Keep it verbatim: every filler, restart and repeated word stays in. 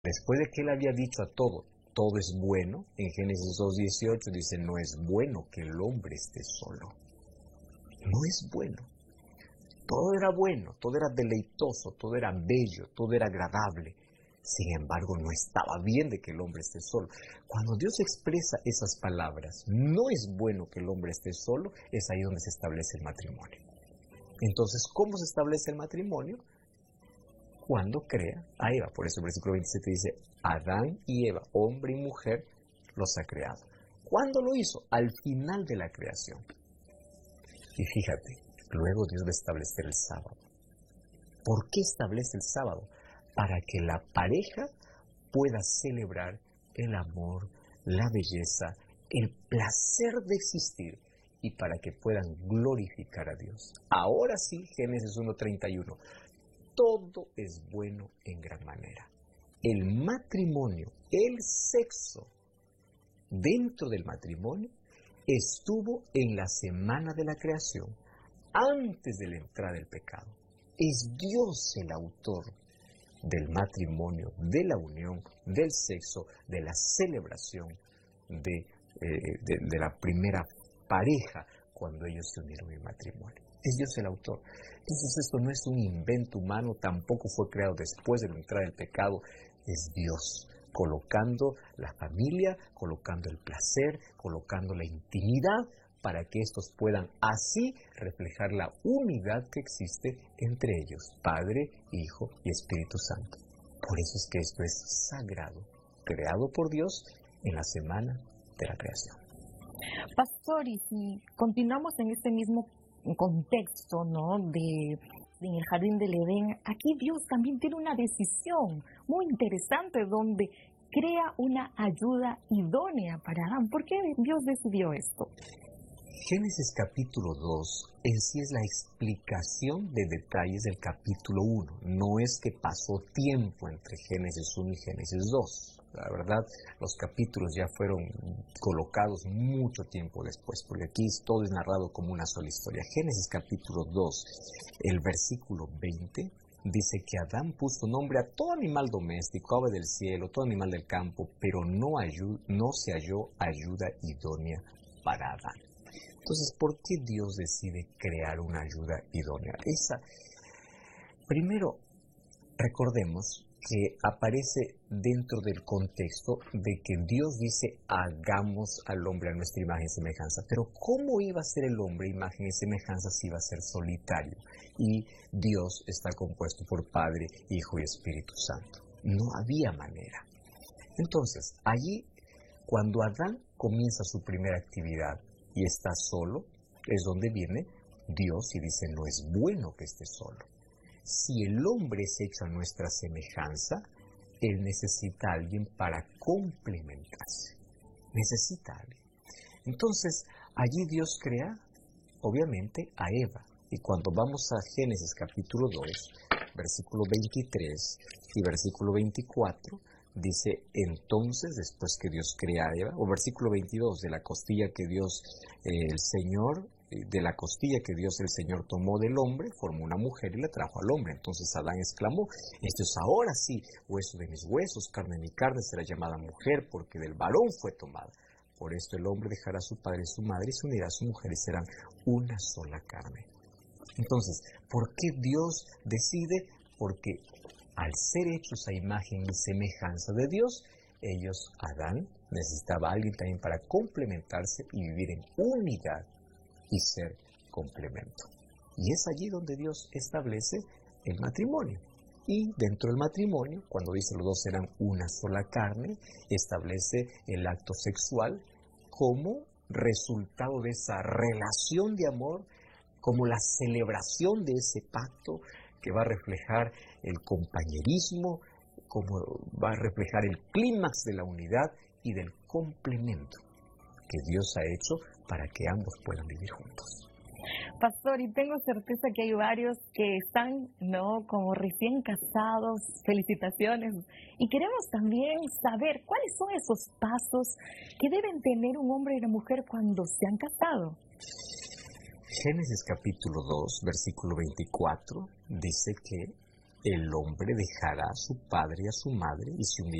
Después de que él había dicho a todo, todo es bueno, en Génesis dos dieciocho dice, no es bueno que el hombre esté solo. No es bueno. Todo era bueno, todo era deleitoso, todo era bello, todo era agradable. Sin embargo, no estaba bien de que el hombre esté solo. Cuando Dios expresa esas palabras, no es bueno que el hombre esté solo, es ahí donde se establece el matrimonio. Entonces, ¿cómo se establece el matrimonio? Cuando crea a Eva. Por eso el versículo veintisiete dice, Adán y Eva, hombre y mujer, los ha creado. ¿Cuándo lo hizo? Al final de la creación. Y fíjate, luego Dios va a establecer el sábado. ¿Por qué establece el sábado? Para que la pareja pueda celebrar el amor, la belleza, el placer de existir y para que puedan glorificar a Dios. Ahora sí, Génesis uno treinta y uno. Todo es bueno en gran manera. El matrimonio, el sexo dentro del matrimonio estuvo en la semana de la creación, antes de la entrada del pecado. Es Dios el autor del matrimonio, de la unión, del sexo, de la celebración de, eh, de, de la primera pareja cuando ellos se unieron en matrimonio. Es Dios el autor. Entonces esto no es un invento humano, tampoco fue creado después de la entrada del pecado. Es Dios colocando la familia, colocando el placer, colocando la intimidad para que estos puedan así reflejar la unidad que existe entre ellos, Padre, Hijo y Espíritu Santo. Por eso es que esto es sagrado, creado por Dios en la semana de la creación. Pastor, y si continuamos en este mismo contexto, ¿no?, de en el jardín del Edén, aquí Dios también tiene una decisión muy interesante donde crea una ayuda idónea para Adán. ¿Por qué Dios decidió esto? Génesis capítulo dos en sí es la explicación de detalles del capítulo uno. No es que pasó tiempo entre Génesis uno y Génesis dos. La verdad, los capítulos ya fueron colocados mucho tiempo después, porque aquí todo es narrado como una sola historia. Génesis capítulo dos, el versículo veinte, dice que Adán puso nombre a todo animal doméstico, ave del cielo, todo animal del campo, pero no, ayud- no se halló ayuda idónea para Adán. Entonces, ¿por qué Dios decide crear una ayuda idónea? Esa, primero, recordemos que aparece dentro del contexto de que Dios dice, hagamos al hombre a nuestra imagen y semejanza. Pero ¿cómo iba a ser el hombre imagen y semejanza si iba a ser solitario? Y Dios está compuesto por Padre, Hijo y Espíritu Santo. No había manera. Entonces, allí, cuando Adán comienza su primera actividad y está solo, es donde viene Dios y dice, no es bueno que esté solo. Si el hombre es hecho a nuestra semejanza, él necesita a alguien para complementarse. Necesita a alguien. Entonces, allí Dios crea, obviamente, a Eva. Y cuando vamos a Génesis capítulo dos, versículo veintitrés y versículo veinticuatro, dice, entonces, después que Dios crea a Eva, o versículo veintidós, de la costilla que Dios, eh, el Señor, de la costilla que Dios el Señor tomó del hombre, formó una mujer y la trajo al hombre. Entonces Adán exclamó, esto es ahora sí, hueso de mis huesos, carne de mi carne, será llamada mujer, porque del varón fue tomada. Por esto el hombre dejará a su padre y su madre y se unirá a su mujer y serán una sola carne. Entonces, ¿por qué Dios decide? Porque al ser hechos a imagen y semejanza de Dios, ellos, Adán, necesitaba a alguien también para complementarse y vivir en unidad y ser complemento. Y es allí donde Dios establece el matrimonio. Y dentro del matrimonio, cuando dice los dos serán una sola carne, establece el acto sexual como resultado de esa relación de amor, como la celebración de ese pacto que va a reflejar el compañerismo, como va a reflejar el clímax de la unidad y del complemento que Dios ha hecho para que ambos puedan vivir juntos. Pastor, y tengo certeza que hay varios que están, ¿no?, como recién casados. Felicitaciones. Y queremos también saber cuáles son esos pasos que deben tener un hombre y una mujer cuando se han casado. Génesis capítulo dos, versículo veinticuatro, dice que el hombre dejará a su padre y a su madre y se unirá